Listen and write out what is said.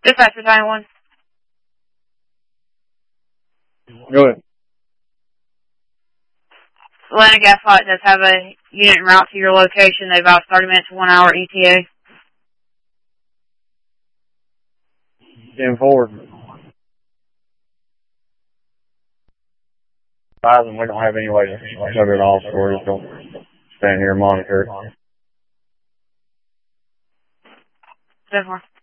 Dispatch Battalion 1. Go ahead. Atlanta Gas Light does have a unit en route to your location. They about 30 minutes to 1 hour ETA. 10-4. We don't have any way to shut it off, so we're just going to stand here and monitor it. 10-4.